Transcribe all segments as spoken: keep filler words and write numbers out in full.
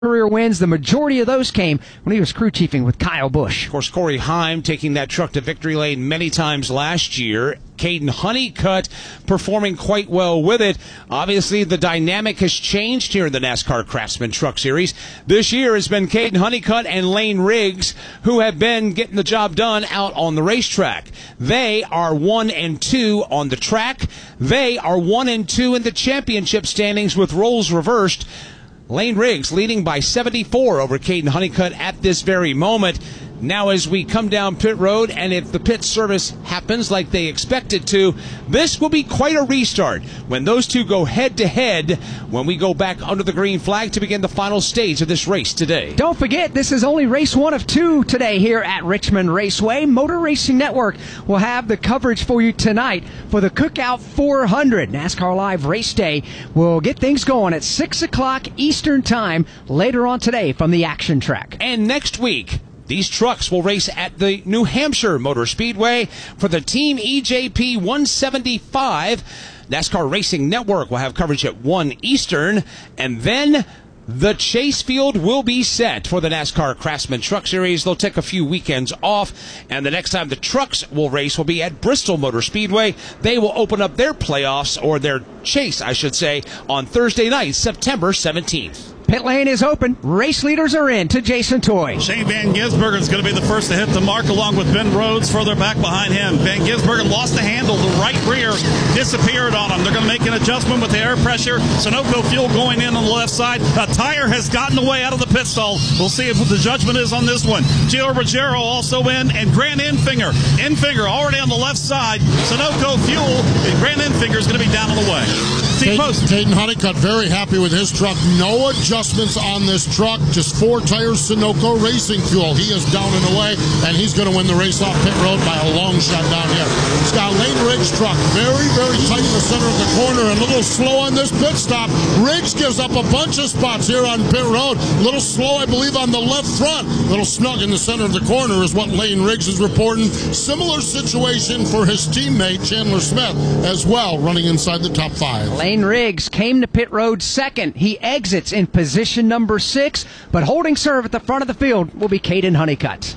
career wins. The majority of those came when he was crew chiefing with Kyle Busch. Of course, Corey Heim taking that truck to victory lane many times last year. Caden Honeycutt performing quite well with it. Obviously, the dynamic has changed here in the NASCAR Craftsman Truck Series. This year has been Caden Honeycutt and Lane Riggs who have been getting the job done out on the racetrack. They are one and two on the track. They are one and two in the championship standings with roles reversed. Lane Riggs leading by seventy-four over Caden Honeycutt at this very moment. Now as we come down pit road, and if the pit service happens like they expect it to, this will be quite a restart when those two go head-to-head when we go back under the green flag to begin the final stage of this race today. Don't forget, this is only race one of two today here at Richmond Raceway. Motor Racing Network will have the coverage for you tonight for the Cookout four hundred. NASCAR Live Race Day will get things going at six o'clock Eastern Time later on today from the action track. And next week, these trucks will race at the New Hampshire Motor Speedway for the Team E J P one seventy-five. NASCAR Racing Network will have coverage at one Eastern, and then the chase field will be set for the NASCAR Craftsman Truck Series. They'll take a few weekends off, and the next time the trucks will race will be at Bristol Motor Speedway. They will open up their playoffs, or their chase, I should say, on Thursday night, September seventeenth. Pit lane is open. Race leaders are in to Jason Toy. Shane Van Gisbergen is going to be the first to hit the mark, along with Ben Rhodes further back behind him. Van Gisbergen lost the handle. The right rear disappeared on him. They're going to make an adjustment with the air pressure. Sunoco fuel going in on the left side. A tire has gotten away out of the pit stall. We'll see if the judgment is on this one. Gio Ruggiero also in, and Grant Enfinger. Enfinger already on the left side. Sunoco fuel, and Grant Enfinger is going to be down on the way. Steve Post. Caden Honeycutt very happy with his truck. No adjustments on this truck. Just four tires, Sunoco racing fuel. He is down and away, and he's going to win the race off pit road by a long shot down here. It's got Lane Riggs' truck very, very tight in the center of the corner, and a little slow on this pit stop. Riggs gives up a bunch of spots here on pit road. A little slow, I believe, on the left front. A little snug in the center of the corner is what Lane Riggs is reporting. Similar situation for his teammate, Chandler Smith, as well, running inside the top five. Lane Riggs came to pit road second. He exits in position number six, but holding serve at the front of the field will be Caden Honeycutt.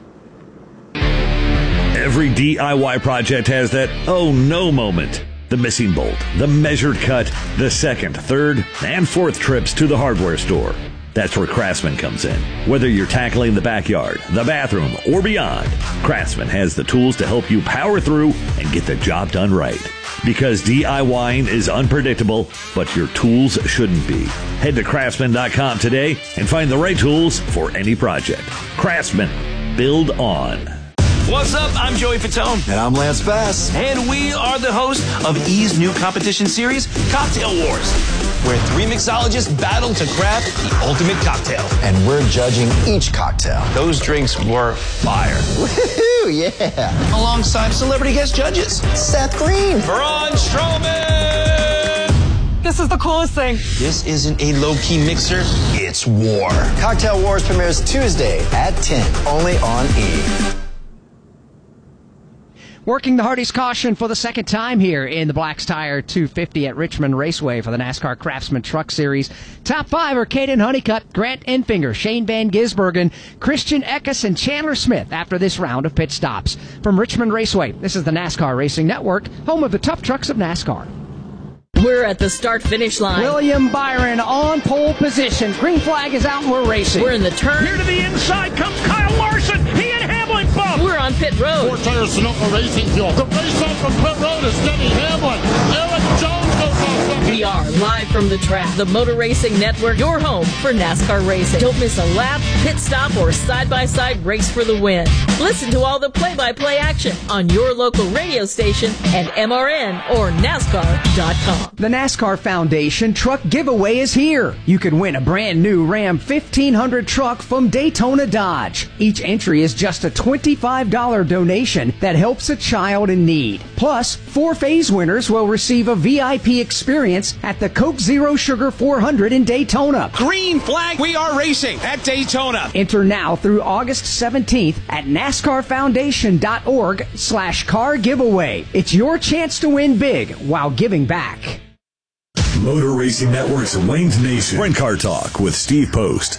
Every D I Y project has that oh no moment. The missing bolt, the measured cut, the second, third, and fourth trips to the hardware store. That's where Craftsman comes in. Whether you're tackling the backyard, the bathroom, or beyond, Craftsman has the tools to help you power through and get the job done right. Because DIYing is unpredictable, but your tools shouldn't be. Head to craftsman dot com today and find the right tools for any project. Craftsman. Build on. What's up? I'm Joey Fatone. And I'm Lance Bass. And we are the hosts of E's new competition series, Cocktail Wars, where three mixologists battle to craft the ultimate cocktail. And we're judging each cocktail. Those drinks were fire. Woohoo, yeah. Alongside celebrity guest judges. Seth Green. Braun Strowman. This is the coolest thing. This isn't a low-key mixer. It's war. Cocktail Wars premieres Tuesday at ten, only on E! Working the Hardy's caution for the second time here in the Black's Tire two fifty at Richmond Raceway for the NASCAR Craftsman Truck Series. Top five are Caden Honeycutt, Grant Enfinger, Shane Van Gisbergen, Christian Eckes, and Chandler Smith after this round of pit stops. From Richmond Raceway, this is the NASCAR Racing Network, home of the tough trucks of NASCAR. We're at the start-finish line. William Byron on pole position. Green flag is out and we're racing. We're in the turn. Here to the inside comes Kyle Larson. He and Hamlin bump. We're on pit road. Four tires, Sunoco racing fuel. The race off from pit road is Denny Hamlin. Eric Jones goes off second. We are live from the track. The Motor Racing Network, your home for NASCAR racing. Don't miss a lap, pit stop, or side-by-side race for the win. Listen to all the play-by-play action on your local radio station and M R N or NASCAR dot com. The NASCAR Foundation Truck Giveaway is here. You can win a brand new Ram fifteen hundred truck from Daytona Dodge. Each entry is just a twenty-five dollars donation that helps a child in need. Plus, four phase winners will receive a V I P experience at the Coke Zero Sugar four hundred in Daytona. Green flag, we are racing at Daytona. Enter now through August seventeenth at NASCAR Foundation dot org slash car giveaway. It's your chance to win big while giving back. Motor Racing Network's Wayne's Nation. Sprint Car Talk with Steve Post.